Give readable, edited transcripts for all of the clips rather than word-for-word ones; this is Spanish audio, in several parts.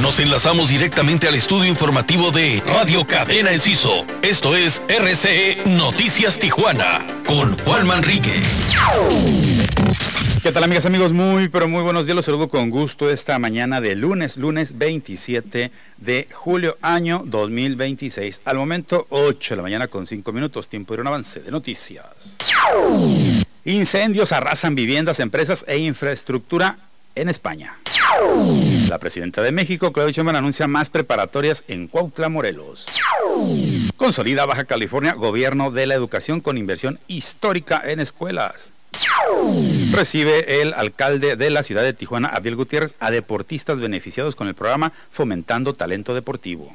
Nos enlazamos directamente al estudio informativo de Radio Cadena Enciso. Esto es RCE Noticias Tijuana con Juan Manrique. ¿Qué tal, amigas, amigos? Muy buenos días. Los saludo con gusto esta mañana de lunes 27 de julio, año 2026. Al momento, 8 de la mañana con 5 minutos. Tiempo de un avance de noticias. Incendios arrasan viviendas, empresas e infraestructura en España. La presidenta de México, Claudia Sheinbaum, anuncia más preparatorias en Cuautla, Morelos. Consolida Baja California gobierno de la educación con inversión histórica en escuelas. Recibe el alcalde de la ciudad de Tijuana, Abdiel Gutiérrez, a deportistas beneficiados con el programa Fomentando Talento Deportivo.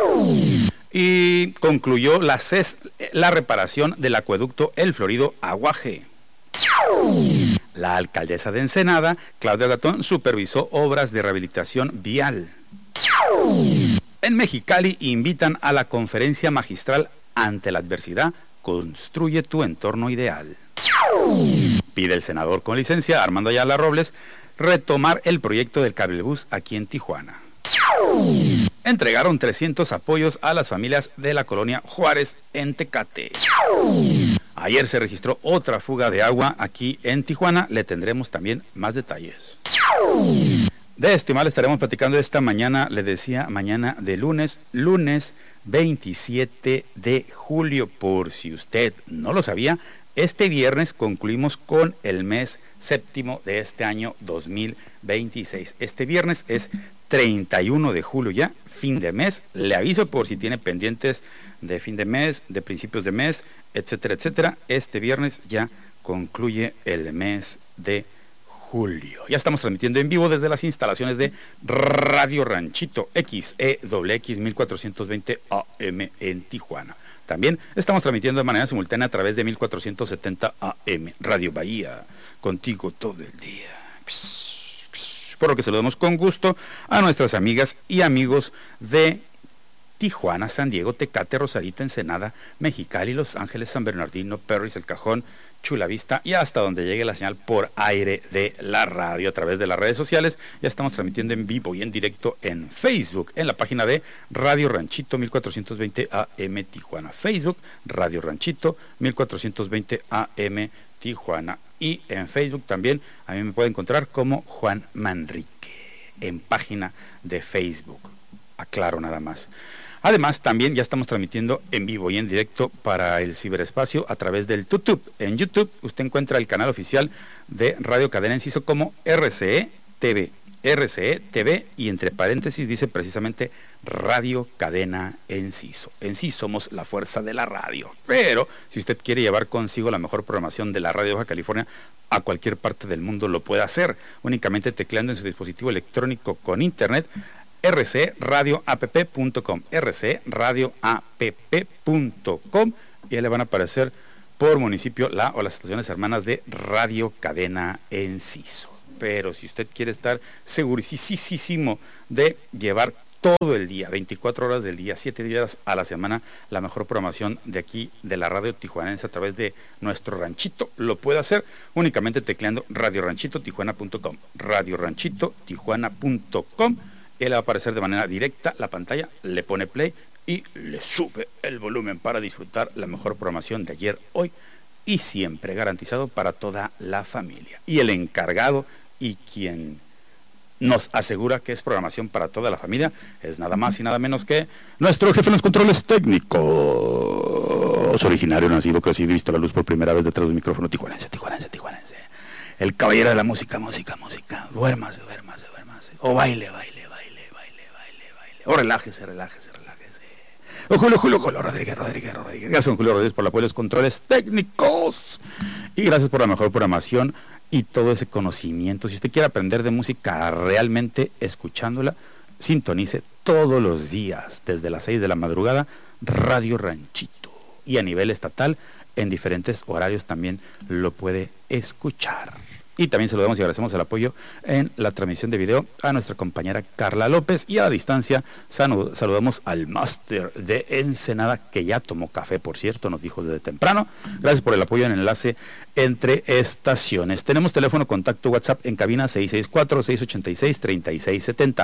Y concluyó la reparación del acueducto El Florido Aguaje. La alcaldesa de Ensenada, Claudia Gatón, supervisó obras de rehabilitación vial. En Mexicali invitan a la conferencia magistral Ante la adversidad, construye tu entorno ideal. Pide el senador con licencia, Armando Ayala Robles, retomar el proyecto del cablebús aquí en Tijuana. Entregaron 300 apoyos a las familias de la colonia Juárez en Tecate. Ayer se registró otra fuga de agua aquí en Tijuana. Le tendremos también más detalles. De esto y más le estaremos platicando esta mañana, le decía, mañana de lunes 27 de julio. Por si usted no lo sabía, este viernes concluimos con el mes séptimo de este año 2026. Este viernes es 31 de julio ya, fin de mes. Le aviso por si tiene pendientes de fin de mes, de principios de mes, etcétera, etcétera. Este viernes ya concluye el mes de julio. Ya estamos transmitiendo en vivo desde las instalaciones de Radio Ranchito XEWX 1420 AM en Tijuana. También estamos transmitiendo de manera simultánea a través de 1470 AM Radio Bahía, contigo todo el día. Por lo que saludamos con gusto a nuestras amigas y amigos de Tijuana, San Diego, Tecate, Rosarito, Ensenada, Mexicali, Los Ángeles, San Bernardino, Perris, El Cajón, Chula Vista y hasta donde llegue la señal por aire de la radio a través de las redes sociales. Ya estamos transmitiendo en vivo y en directo en Facebook, en la página de Radio Ranchito 1420 AM Tijuana. Facebook, Radio Ranchito 1420 AM Tijuana. Y en Facebook también a mí me puede encontrar como Juan Manrique, en página de Facebook. Aclaro nada más. Además, también ya estamos transmitiendo en vivo y en directo para el ciberespacio a través del YouTube. En YouTube usted encuentra el canal oficial de Radio Cadena Enciso como RCE TV. RCE TV y entre paréntesis dice precisamente Radio Cadena Enciso. En sí somos la fuerza de la radio. Pero si usted quiere llevar consigo la mejor programación de la radio de Baja California a cualquier parte del mundo lo puede hacer. Únicamente tecleando en su dispositivo electrónico con internet rcradioapp.com, rcradioapp.com y ahí le van a aparecer por municipio la o las estaciones hermanas de Radio Cadena Enciso. Pero si usted quiere estar segurísimo de llevar todo el día, 24 horas del día, 7 días a la semana, la mejor programación de aquí, de la radio tijuanense a través de nuestro ranchito, lo puede hacer únicamente tecleando radioranchitotijuana.com, radioranchitotijuana.com. Él le va a aparecer de manera directa la pantalla, le pone play y le sube el volumen para disfrutar la mejor programación de ayer, hoy y siempre, garantizado para toda la familia. Y el encargado y quien nos asegura que es programación para toda la familia es nada más y nada menos que nuestro jefe en los controles técnicos, originario, nacido, crecido y visto la luz por primera vez detrás del micrófono tijuanense. El caballero de la música. Duérmase. O baile. O relájese. O Julio Rodríguez. Gracias, don Julio Rodríguez, por el apoyo de los controles técnicos. Y gracias por la mejor programación y todo ese conocimiento. Si usted quiere aprender de música realmente escuchándola, sintonice todos los días, desde las 6 de la madrugada, Radio Ranchito. Y a nivel estatal, en diferentes horarios también lo puede escuchar. Y también saludamos y agradecemos el apoyo en la transmisión de video a nuestra compañera Carla López. Y a la distancia saludamos al máster de Ensenada, que ya tomó café, por cierto, nos dijo desde temprano. Gracias por el apoyo en el enlace entre estaciones. Tenemos teléfono contacto WhatsApp en cabina 664-686-3670.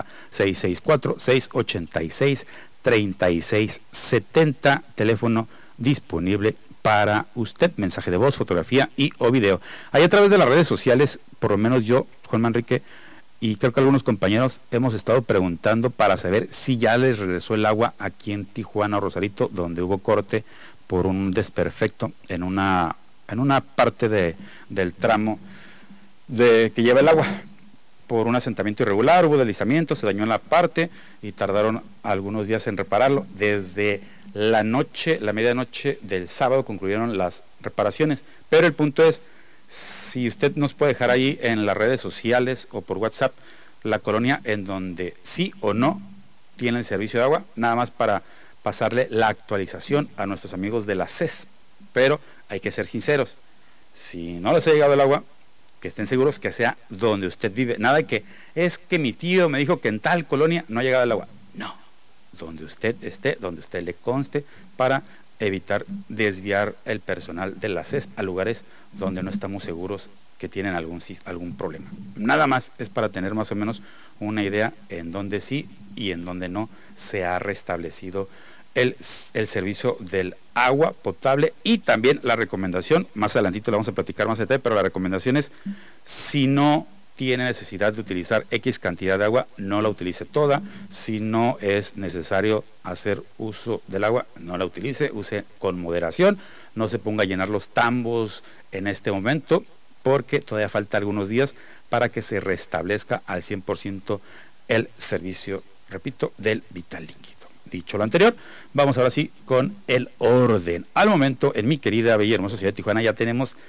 664-686-3670. Teléfono disponible para usted, mensaje de voz, fotografía y o video. Ahí a través de las redes sociales, por lo menos yo, Juan Manrique, y creo que algunos compañeros hemos estado preguntando para saber si ya les regresó el agua aquí en Tijuana o Rosarito, donde hubo corte por un desperfecto en una parte del tramo que lleva el agua. Por un asentamiento irregular, hubo deslizamiento, se dañó en la parte y tardaron algunos días en repararlo. Desde la medianoche del sábado concluyeron las reparaciones. Pero el punto es, si usted nos puede dejar ahí en las redes sociales o por WhatsApp la colonia en donde sí o no tiene el servicio de agua, nada más para pasarle la actualización a nuestros amigos de la CES. Pero hay que ser sinceros, si no les ha llegado el agua, que estén seguros que sea donde usted vive. Nada de que es que mi tío me dijo que en tal colonia no ha llegado el agua. No, donde usted esté, donde usted le conste, para evitar desviar el personal de la CES a lugares donde no estamos seguros que tienen algún problema. Nada más es para tener más o menos una idea en donde sí y en donde no se ha restablecido el servicio del agua potable. Y también la recomendación, más adelantito la vamos a platicar más detalle, pero la recomendación es, si no tiene necesidad de utilizar X cantidad de agua, no la utilice toda. Si no es necesario hacer uso del agua, no la utilice, use con moderación, no se ponga a llenar los tambos en este momento, porque todavía falta algunos días para que se restablezca al 100% el servicio, repito, del vital líquido. Dicho lo anterior, vamos ahora sí con el orden. Al momento, en mi querida, bella y hermosa ciudad de Tijuana, ya tenemos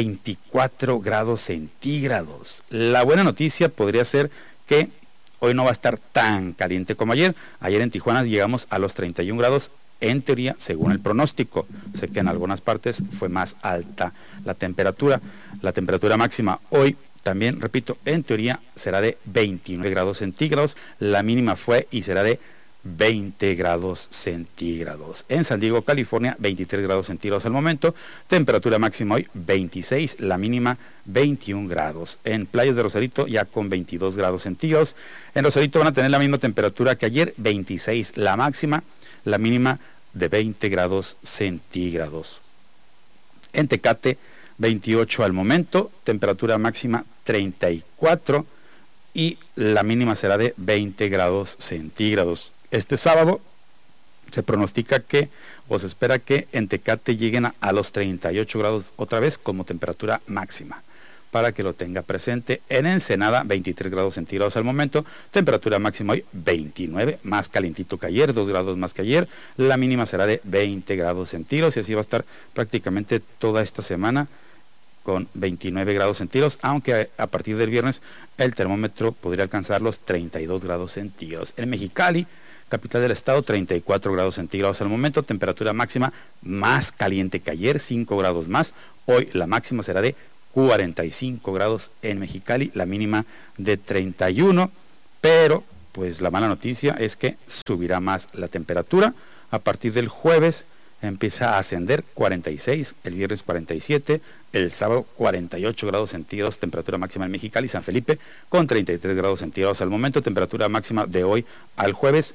24 grados centígrados. La buena noticia podría ser que hoy no va a estar tan caliente como ayer. Ayer en Tijuana llegamos a los 31 grados, en teoría, según el pronóstico. Sé que en algunas partes fue más alta la temperatura. La temperatura máxima hoy, también, repito, en teoría será de 29 grados centígrados. La mínima fue y será de 20 grados centígrados. En San Diego, California, 23 grados centígrados al momento. Temperatura máxima hoy 26, la mínima 21 grados. En Playas de Rosarito ya con 22 grados centígrados. En Rosarito van a tener la misma temperatura que ayer, 26 la máxima, la mínima de 20 grados centígrados. En Tecate, 28 al momento, temperatura máxima 34 y la mínima será de 20 grados centígrados. Este sábado se pronostica que, o se espera que en Tecate lleguen a los 38 grados otra vez como temperatura máxima, para que lo tenga presente. En Ensenada, 23 grados centígrados al momento, temperatura máxima hoy 29, más calientito que ayer, 2 grados más que ayer, la mínima será de 20 grados centígrados y así va a estar prácticamente toda esta semana con 29 grados centígrados, aunque a partir del viernes el termómetro podría alcanzar los 32 grados centígrados. En Mexicali, capital del estado, 34 grados centígrados al momento, temperatura máxima más caliente que ayer, 5 grados más. Hoy la máxima será de 45 grados en Mexicali, la mínima de 31, pero pues la mala noticia es que subirá más la temperatura. A partir del jueves empieza a ascender, 46, el viernes 47, el sábado 48 grados centígrados, temperatura máxima en Mexicali. San Felipe con 33 grados centígrados al momento, temperatura máxima de hoy al jueves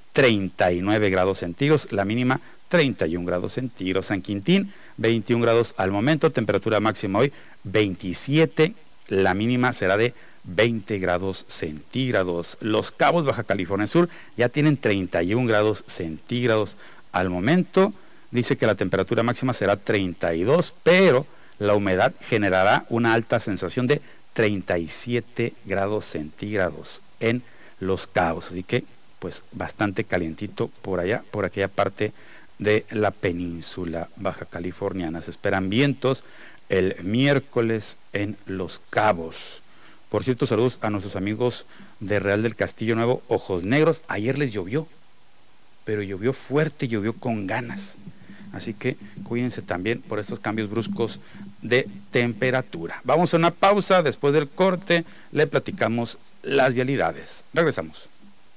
39 grados centígrados, la mínima 31 grados centígrados. San Quintín, 21 grados al momento, temperatura máxima hoy 27, la mínima será de 20 grados centígrados. Los Cabos, Baja California Sur, ya tienen 31 grados centígrados al momento. Dice que la temperatura máxima será 32, pero la humedad generará una alta sensación de 37 grados centígrados en Los Cabos. Así que pues bastante calientito por allá, por aquella parte de la península baja californiana. Se esperan vientos el miércoles en Los Cabos. Por cierto, saludos a nuestros amigos de Real del Castillo Nuevo, Ojos Negros. Ayer les llovió, pero llovió fuerte, llovió con ganas. así que cuídense también por estos cambios bruscos de temperatura. Vamos a una pausa, después del corte le platicamos las vialidades. Regresamos.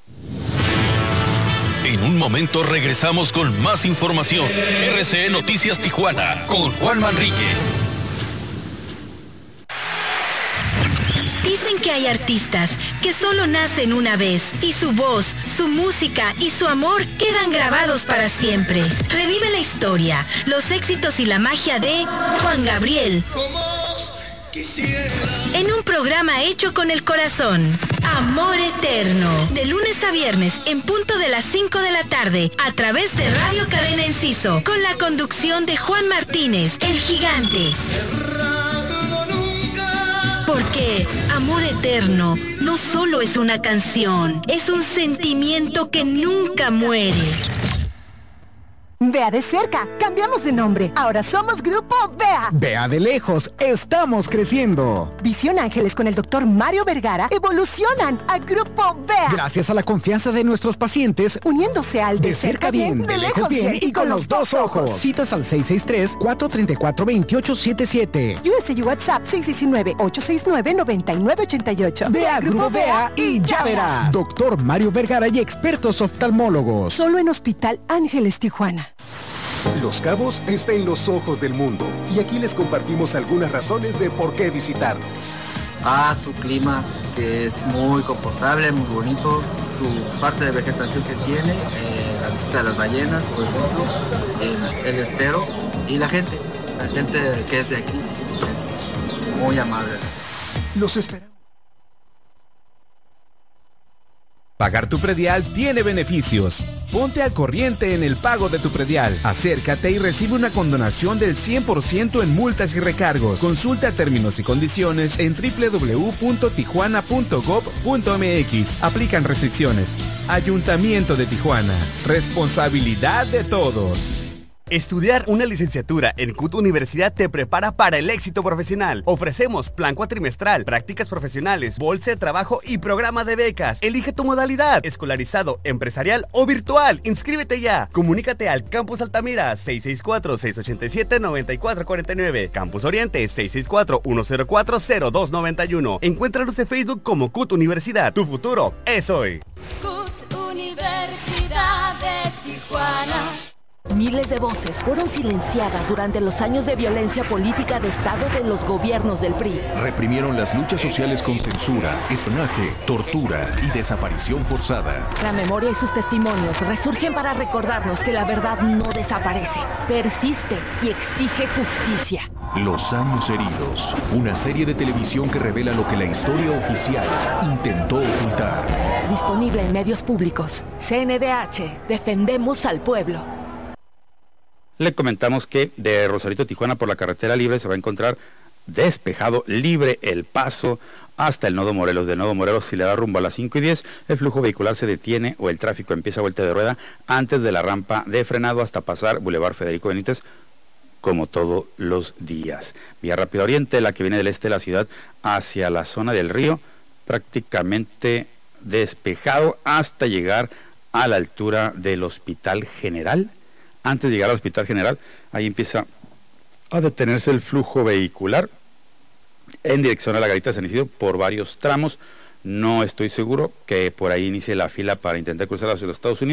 En un momento regresamos con más información. RCE Noticias Tijuana con Juan Manrique. Dicen que hay artistas que solo nacen una vez y su voz, su música y su amor quedan grabados para siempre. Revive la historia, los éxitos y la magia de Juan Gabriel. En un programa hecho con el corazón. Amor Eterno. De lunes a viernes en punto de las 5 de la tarde a través de Radio Cadena Enciso. Con la conducción de Juan Martínez, el gigante. Porque Amor Eterno no solo es una canción, es un sentimiento que nunca muere. Vea de cerca, cambiamos de nombre. Ahora somos Grupo Vea. Vea de lejos, estamos creciendo. Visión Ángeles con el Dr. Mario Vergara evolucionan a Grupo Vea. Gracias a la confianza de nuestros pacientes, uniéndose al de cerca bien, de lejos bien y con los dos ojos. Citas al 663-434-2877. USG WhatsApp 619-869-9988. Vea Grupo Vea y ya verás. Dr. Mario Vergara y expertos oftalmólogos. Solo en Hospital Ángeles Tijuana. Los Cabos está en los ojos del mundo y aquí les compartimos algunas razones de por qué visitarnos. Su clima, que es muy confortable, muy bonito, su parte de vegetación que tiene, la visita de las ballenas, por ejemplo, el estero y la gente que es de aquí es muy amable. Los esperamos. Pagar tu predial tiene beneficios. Ponte al corriente en el pago de tu predial. Acércate y recibe una condonación del 100% en multas y recargos. Consulta términos y condiciones en www.tijuana.gov.mx. Aplican restricciones. Ayuntamiento de Tijuana. Responsabilidad de todos. Estudiar una licenciatura en CUT Universidad te prepara para el éxito profesional. Ofrecemos plan cuatrimestral, prácticas profesionales, bolsa de trabajo y programa de becas. Elige tu modalidad, escolarizado, empresarial o virtual. Inscríbete ya. Comunícate al Campus Altamira 664-687-9449. Campus Oriente 664-104-0291. Encuéntranos en Facebook como CUT Universidad. Tu futuro es hoy. CUT Universidad de Tijuana. Miles de voces fueron silenciadas durante los años de violencia política de Estado de los gobiernos del PRI. Reprimieron las luchas sociales con censura, espionaje, tortura y desaparición forzada. La memoria y sus testimonios resurgen para recordarnos que la verdad no desaparece, persiste y exige justicia. Los años heridos, una serie de televisión que revela lo que la historia oficial intentó ocultar. Disponible en medios públicos. CNDH, defendemos al pueblo. Le comentamos que de Rosarito a Tijuana por la carretera libre se va a encontrar despejado, libre el paso hasta el Nodo Morelos. Del Nodo Morelos, si le da rumbo a las 5:10, el flujo vehicular se detiene o el tráfico empieza a vuelta de rueda antes de la rampa de frenado hasta pasar Boulevard Federico Benítez, como todos los días. Vía Rápida Oriente, la que viene del este de la ciudad hacia la zona del río, prácticamente despejado hasta llegar a la altura del Hospital General. Antes de llegar al Hospital General, ahí empieza a detenerse el flujo vehicular en dirección a la Garita de San Isidro por varios tramos. No estoy seguro que por ahí inicie la fila para intentar cruzar hacia los Estados Unidos.